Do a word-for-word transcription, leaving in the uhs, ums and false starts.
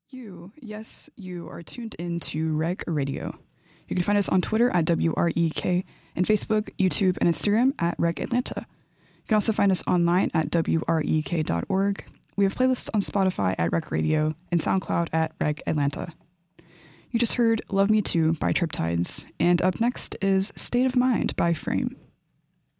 You, yes, you are tuned in to Reg Radio. You can find us on Twitter at W R E K and Facebook, YouTube, and Instagram at Reg Atlanta. You can also find us online at W R E K dot org. We have playlists on Spotify at Reg Radio and SoundCloud at Reg Atlanta. You just heard Love Me Too by Triptides, and up next is State of Mind by Frame.